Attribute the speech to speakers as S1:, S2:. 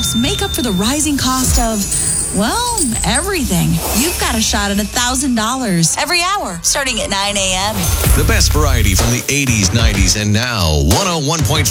S1: helps make up for the rising cost of, well, everything. You've got a shot at $1,000 every hour, starting at 9 a.m.
S2: The best variety from the 80s, 90s, and now 101.5